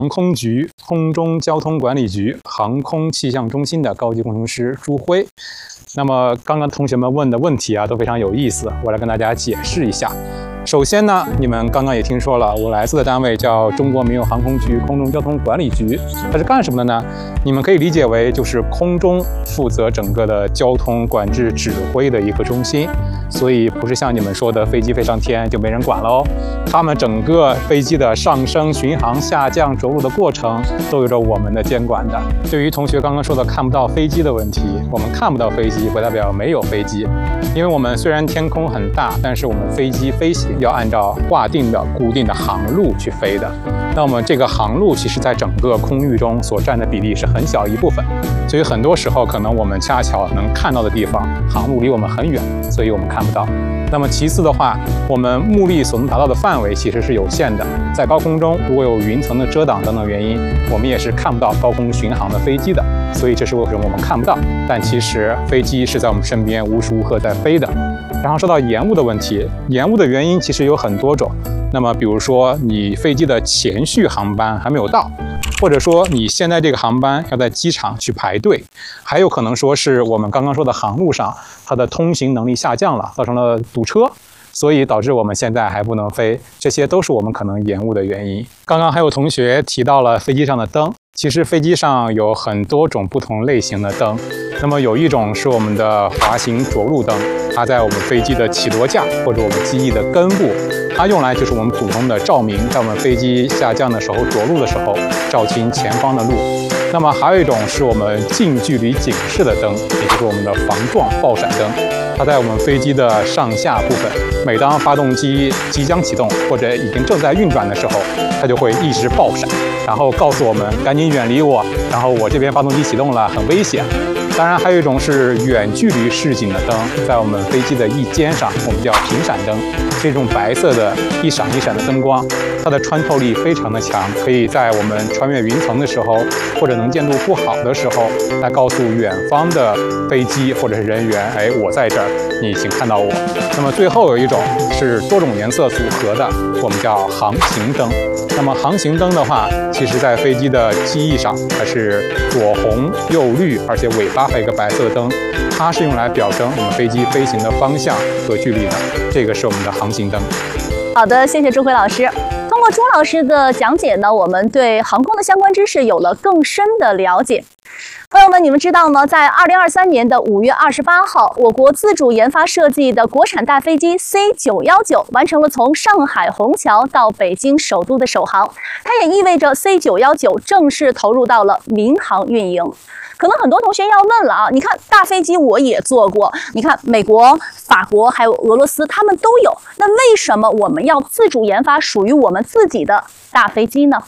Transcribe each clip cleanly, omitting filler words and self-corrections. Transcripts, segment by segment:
航空局空中交通管理局航空气象中心的高级工程师朱辉。那么刚刚同学们问的问题啊都非常有意思，我来跟大家解释一下。首先呢，你们刚刚也听说了，我来自的单位叫中国民用航空局空中交通管理局，它是干什么的呢？你们可以理解为就是空中负责整个的交通管制指挥的一个中心，所以不是像你们说的飞机飞上天就没人管了哦。他们整个飞机的上升、巡航、下降、着陆的过程都有着我们的监管的。对于同学刚刚说的看不到飞机的问题，我们看不到飞机不代表没有飞机，因为我们虽然天空很大，但是我们飞机飞行要按照划定的固定的航路去飞的。那么这个航路其实在整个空域中所占的比例是很小一部分，所以很多时候可能我们恰巧能看到的地方，航路离我们很远，所以我们看不到。那么其次的话，我们目力所能达到的范围其实是有限的，在高空中如果有云层的遮挡等等原因，我们也是看不到高空巡航的飞机的，所以这是为什么我们看不到。但其实飞机是在我们身边无时无刻在飞的。然后说到延误的问题，延误的原因其实有很多种。那么比如说你飞机的前续航班还没有到，或者说你现在这个航班要在机场去排队，还有可能说是我们刚刚说的航路上它的通行能力下降了，造成了堵车，所以导致我们现在还不能飞，这些都是我们可能延误的原因。刚刚还有同学提到了飞机上的灯，其实飞机上有很多种不同类型的灯，那么有一种是我们的滑行着陆灯，它在我们飞机的起落架或者我们机翼的根部，它用来就是我们普通的照明，在我们飞机下降的时候着陆的时候照清前方的路。那么还有一种是我们近距离警示的灯，也就是我们的防撞爆闪灯，它在我们飞机的上下部分，每当发动机即将启动或者已经正在运转的时候，它就会一直爆闪，然后告诉我们赶紧远离我，然后我这边发动机启动了，很危险。当然还有一种是远距离示警的灯，在我们飞机的翼尖上，我们叫频闪灯，这种白色的一闪一闪的灯光，它的穿透力非常的强，可以在我们穿越云层的时候，或者能见度不好的时候，来告诉远方的飞机或者是人员，哎，我在这儿，你请看到我。那么最后有一种是多种颜色组合的，我们叫航行灯。那么航行灯的话，其实在飞机的机翼上，它是左红右绿，而且尾巴还有一个白色的灯，它是用来表征我们飞机飞行的方向和距离的。这个是我们的航行灯。 好的，谢谢朱辉老师。通过朱老师的讲解呢，我们对航空的相关知识有了更深的了解。朋友们，你们知道吗？在2023年的5月28号，我国自主研发设计的国产大飞机 C919 完成了从上海虹桥到北京首都的首航，它也意味着 C919 正式投入到了民航运营。可能很多同学要问了啊，你看大飞机我也坐过，你看美国、法国还有俄罗斯他们都有，那为什么我们要自主研发属于我们自己的大飞机呢？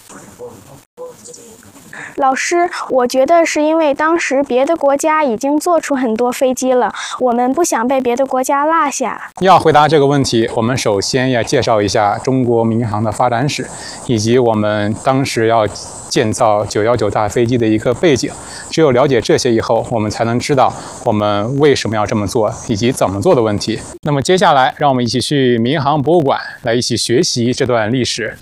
老师，我觉得是因为当时别的国家已经做出很多飞机了，我们不想被别的国家落下。 要回答这个问题，我们首先要介绍一下中国民航的发展史，以及我们当时要建造919大飞机的一个背景。只有了解这些以后，我们才能知道我们为什么要这么做，以及怎么做的问题。那么接下来，让我们一起去民航博物馆来一起学习这段历史。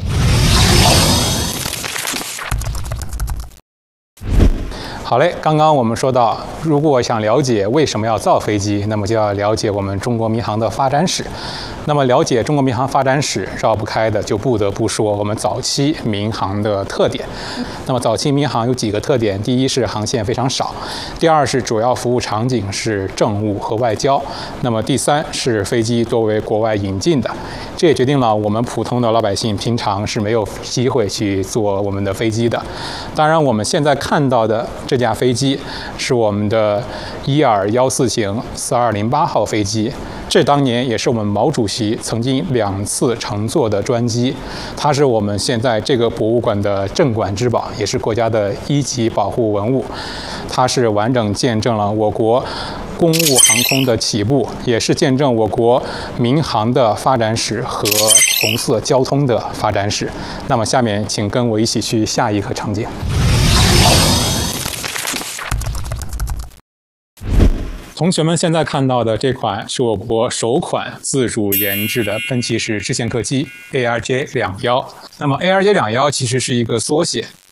好嘞，刚刚我们说到，如果想了解为什么要造飞机，那么就要了解我们中国民航的发展史。那么了解中国民航发展史，绕不开的就不得不说我们早期民航的特点。那么早期民航有几个特点，第一是航线非常少，第二是主要服务场景是政务和外交，那么第三是飞机多为国外引进的。这也决定了我们普通的老百姓平常是没有机会去坐我们的飞机的。当然我们现在看到的这架飞机是我们的伊尔14型4208号飞机，这当年也是我们毛主席曾经2次乘坐的专机，它是我们现在这个博物馆的镇馆之宝，也是国家的1级保护文物。它是完整见证了我国公务航空的起步，也是见证我国民航的发展史和红色交通的发展史。那么下面请跟我一起去下一个场景。 同学们现在看到的这款是我国首款自主研制的喷气式支线客机 ARJ211。那么 ARJ211其实是一个缩写，